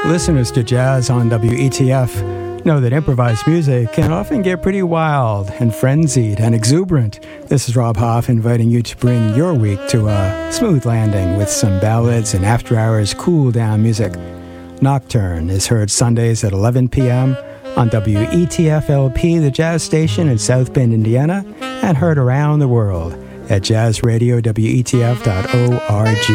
Listeners to Jazz on WETF know that improvised music can often get pretty wild and frenzied and exuberant. This is Rob Hoff inviting you to bring your week to a smooth landing with some ballads and after-hours cool-down music. Nocturne is heard Sundays at 11 p.m. on WETF-LP, the jazz station in South Bend, Indiana, and heard around the world at jazzradiowetf.org.